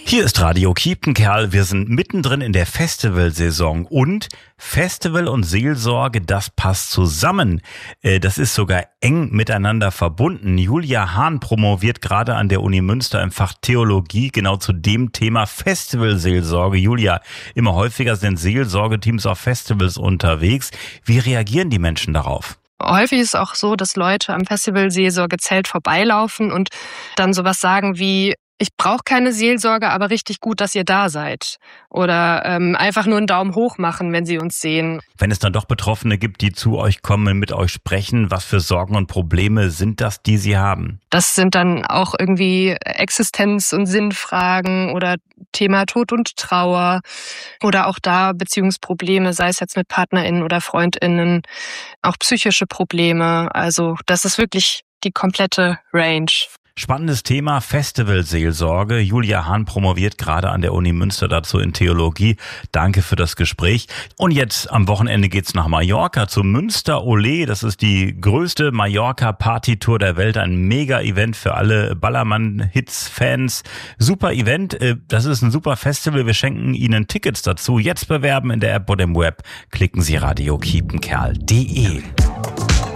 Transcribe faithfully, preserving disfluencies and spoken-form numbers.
Hier ist Radio Kiepenkerl. Wir sind mittendrin in der Festivalsaison und Festival und Seelsorge, das passt zusammen. Das ist sogar eng miteinander verbunden. Julia Hahn promoviert gerade an der Uni Münster im Fach Theologie genau zu dem Thema Festivalseelsorge. Julia, immer häufiger sind Seelsorgeteams auf Festivals unterwegs. Wie reagieren die Menschen darauf? Häufig ist es auch so, dass Leute am Festival-Seelsorgezelt vorbeilaufen und dann sowas sagen wie: Ich brauche keine Seelsorge, aber richtig gut, dass ihr da seid. Oder ähm, einfach nur einen Daumen hoch machen, wenn sie uns sehen. Wenn es dann doch Betroffene gibt, die zu euch kommen, mit euch sprechen, was für Sorgen und Probleme sind das, die sie haben? Das sind dann auch irgendwie Existenz- und Sinnfragen oder Thema Tod und Trauer oder auch da Beziehungsprobleme, sei es jetzt mit PartnerInnen oder FreundInnen, auch psychische Probleme. Also das ist wirklich die komplette Range. Spannendes Thema, Festivalseelsorge. Julia Hahn promoviert gerade an der Uni Münster dazu in Theologie. Danke für das Gespräch. Und jetzt am Wochenende geht's nach Mallorca zu Münster Olé. Das ist die größte Mallorca-Party-Tour der Welt. Ein Mega-Event für alle Ballermann-Hits-Fans. Super Event. Das ist ein super Festival. Wir schenken Ihnen Tickets dazu. Jetzt bewerben in der App oder im Web. Klicken Sie radio kiepenkerl punkt de.